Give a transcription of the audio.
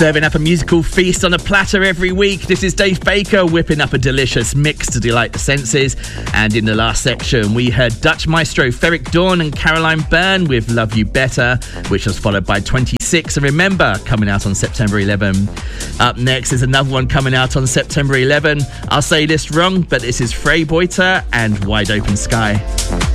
Serving up a musical feast on a platter every week. This is Dave Baker whipping up a delicious mix to delight the senses. And in the last section, we heard Dutch maestro Ferric Dawn and Caroline Byrne with Love You Better, which was followed by 26 and Remember, coming out on September 11. Up next is another one coming out on September 11. I'll say this wrong, but this is Frey Boiter and Wide Open Sky.